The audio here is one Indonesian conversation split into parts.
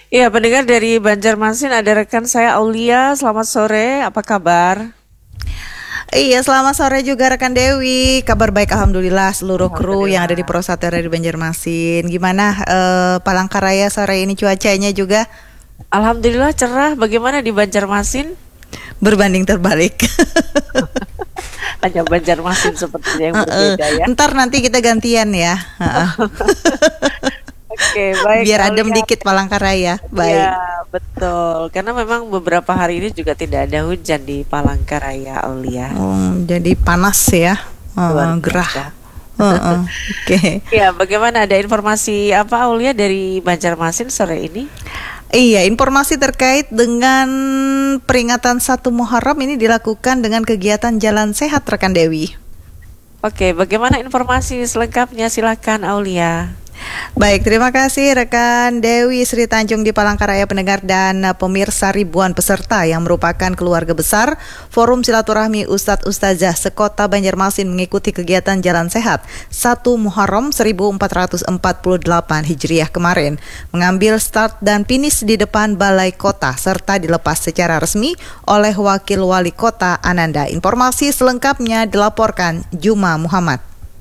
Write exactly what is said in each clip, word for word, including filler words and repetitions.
Iya, pendengar dari Banjarmasin ada rekan saya Aulia. Selamat sore, apa kabar? Iya, selamat sore juga rekan Dewi. Kabar baik alhamdulillah seluruh kru yang ada di Alhamdulillah. Prosatera di Banjarmasin. Gimana eh, Palangkaraya sore ini cuacanya juga Alhamdulillah cerah. Bagaimana di Banjarmasin? berbanding terbalik. Hanya Banjarmasin sepertinya yang Heeh. berbeda ya. Ntar nanti kita gantian ya. Heeh. Oke, baik Biar adem Aulia. dikit Palangkaraya. Ya, Baik. betul. Karena memang beberapa hari ini juga tidak ada hujan di Palangkaraya, Aulia. Hmm, jadi panas ya. Luar Heeh, gerah. biasa. Heeh. Oke. Ya, bagaimana ada informasi apa Aulia dari Banjarmasin sore ini? Iya, informasi terkait dengan peringatan satu Muharram ini dilakukan dengan kegiatan Jalan Sehat rekan Dewi. Oke, bagaimana informasi selengkapnya? Silakan Aulia. Baik, terima kasih rekan Dewi Sri Tanjung di Palangkaraya, pendengar dan uh, pemirsa ribuan peserta yang merupakan keluarga besar Forum Silaturahmi Ustadz Ustazah sekota Banjarmasin mengikuti kegiatan Jalan Sehat satu Muharram seribu empat ratus empat puluh delapan Hijriah kemarin, mengambil start dan finish di depan Balai Kota serta dilepas secara resmi oleh Wakil Wali Kota Ananda. Informasi selengkapnya dilaporkan Juma Muhammad.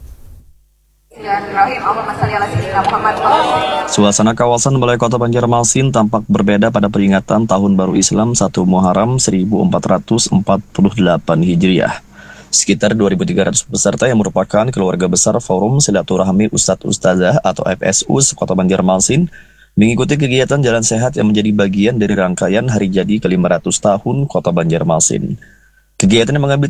Suasana kawasan Balai Kota Banjarmasin tampak berbeda pada peringatan Tahun Baru Islam satu Muharram seribu empat ratus empat puluh delapan Hijriah. Sekitar dua ribu tiga ratus peserta yang merupakan keluarga besar Forum Silaturahmi Ustadz Ustazah atau F S U Kota Banjarmasin mengikuti kegiatan Jalan Sehat yang menjadi bagian dari rangkaian hari jadi ke lima ratus tahun Kota Banjarmasin. Kegiatan yang mengambil